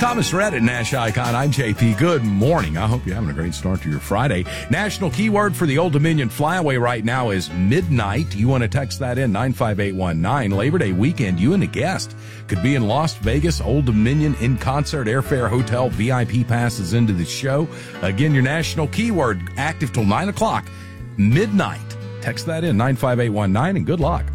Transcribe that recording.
Thomas Rhett at Nash Icon. I'm JP. Good morning. I hope you're having a great start to your Friday. National keyword for the Old Dominion Flyaway right now is midnight. You want to text that in, 95819. Labor Day weekend, you and a guest could be in Las Vegas, Old Dominion in concert, airfare, hotel, VIP passes into the show. Again, your national keyword active till 9 o'clock, midnight. Text that in, 95819, and good luck.